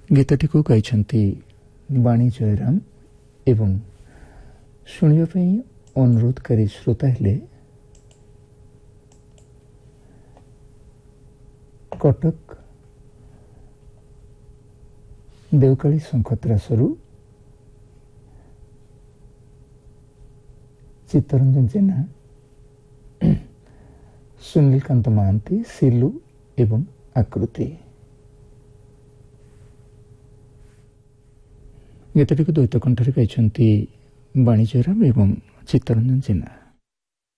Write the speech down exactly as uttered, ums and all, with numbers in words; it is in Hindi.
गीतटी को गाइछन्ति बाणी जयराम एवं शुणिबा पई अनुरोधकारी श्रोता हेले कटक देवकाली शंखत्रासरू चित्तरंजन जेना, सुनीलकांत महांती, सिलू एवं आकृति। गीतटी को द्वैत कंठरे गाइछन्ति बाणी जयराम एवं चित्तरंजन जेना।